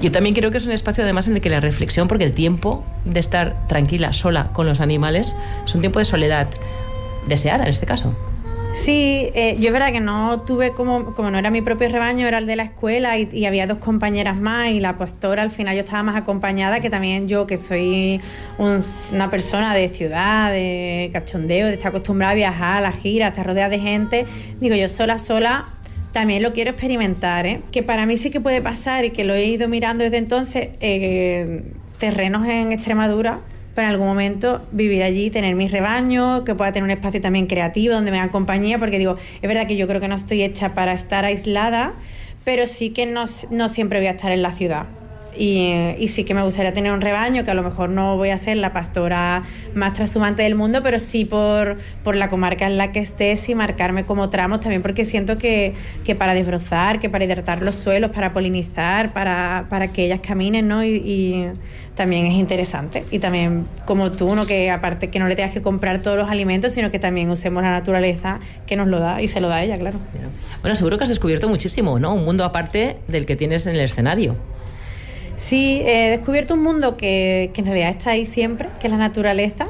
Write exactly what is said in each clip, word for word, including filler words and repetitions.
Yo también creo que es un espacio además en el que la reflexión, porque el tiempo de estar tranquila, sola con los animales, es un tiempo de soledad deseada en este caso. Sí, eh, yo es verdad que no tuve como, como no era mi propio rebaño, era el de la escuela y, y había dos compañeras más y la pastora al final yo estaba más acompañada, que también yo que soy un, una persona de ciudad, de cachondeo, de estar acostumbrada a viajar, a la gira, a estar rodeada de gente, digo yo sola, sola, también lo quiero experimentar, ¿eh? Que para mí sí que puede pasar y que lo he ido mirando desde entonces, eh, terrenos en Extremadura, para en algún momento vivir allí, tener mi rebaño, que pueda tener un espacio también creativo donde me hagan compañía, porque digo, es verdad que yo creo que no estoy hecha para estar aislada, pero sí que no, no siempre voy a estar en la ciudad. Y, y sí que me gustaría tener un rebaño, que a lo mejor no voy a ser la pastora más trashumante del mundo, pero sí por, por la comarca en la que estés y marcarme como tramos también, porque siento que, que para desbrozar, que para hidratar los suelos, para polinizar, para, para que ellas caminen, ¿no? Y, y también es interesante. Y también como tú, ¿no? Que aparte que no le tengas que comprar todos los alimentos, sino que también usemos la naturaleza que nos lo da y se lo da ella, claro. Bueno, seguro que has descubierto muchísimo, ¿no? Un mundo aparte del que tienes en el escenario. Sí, he descubierto un mundo que, que en realidad está ahí siempre, que es la naturaleza,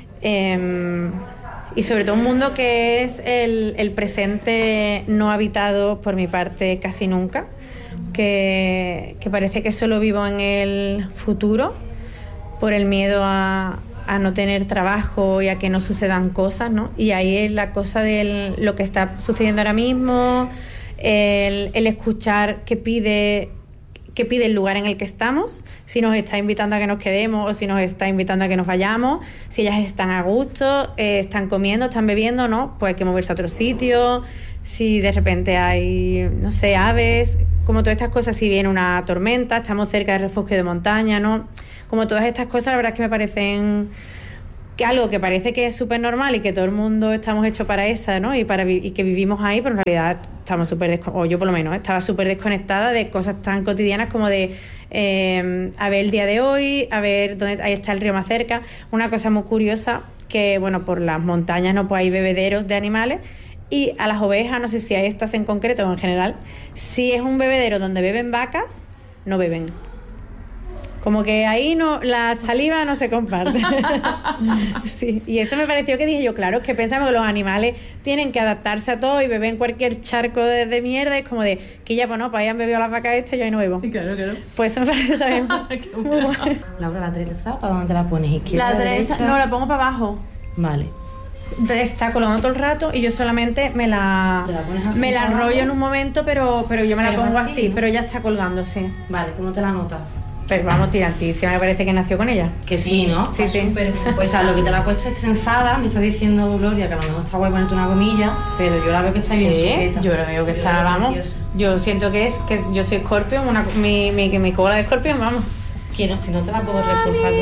eh, y sobre todo un mundo que es el, el presente no habitado por mi parte casi nunca, que, que parece que solo vivo en el futuro por el miedo a, a no tener trabajo y a que no sucedan cosas, ¿no? Y ahí es la cosa de lo que está sucediendo ahora mismo, el, el escuchar qué pide... que pide el lugar en el que estamos, si nos está invitando a que nos quedemos o si nos está invitando a que nos vayamos, si ellas están a gusto, eh, están comiendo, están bebiendo, ¿no? Pues hay que moverse a otro sitio, si de repente hay, no sé, aves, como todas estas cosas, si viene una tormenta, estamos cerca del refugio de montaña, ¿no? Como todas estas cosas, la verdad es que me parecen... que algo que parece que es súper normal y que todo el mundo estamos hechos para esa, ¿no? Y, para vi- y que vivimos ahí, pero en realidad estamos súper desconectados, o yo por lo menos, ¿eh? Estaba súper desconectada de cosas tan cotidianas como de eh, a ver el día de hoy, a ver dónde ahí está el río más cerca. Una cosa muy curiosa, que bueno, por las montañas no pues hay bebederos de animales, y a las ovejas, no sé si a estas en concreto o en general, si es un bebedero donde beben vacas, no beben. Como que ahí no, la saliva no se comparte. Sí, y eso me pareció que dije yo, claro, es que pensamos que los animales tienen que adaptarse a todo y beben cualquier charco de, de mierda. Es como de que ya, pues no, pues ahí han bebido las vacas estas, yo ahí no bebo. Claro, claro. Pues eso me parece también muy bueno. Laura, la trenza, ¿para dónde te la pones? ¿Izquierda, La derecha, derecha? no, la pongo para abajo. Vale. Está colgando todo el rato y yo solamente me la, ¿Te la pones así me la para enrollo abajo? en un momento, pero, pero yo me la Pero pongo así, así, ¿no? pero ya está colgando, sí. Vale, ¿cómo te la notas? Pero vamos, tirantísima, me parece que nació con ella. Que sí, ¿no? Sí, Está sí. súper- Pues a lo que te la has puesto es trenzada, me está diciendo Gloria que a lo mejor está guay ponerte una gomilla, pero yo la veo que está bien sujeta. yo lo veo que Yo está, la veo vamos. preciosa. Yo siento que es que yo soy Scorpion, una, mi, mi, mi cola de Scorpion, vamos. Quiero, si no te la puedo reforzar.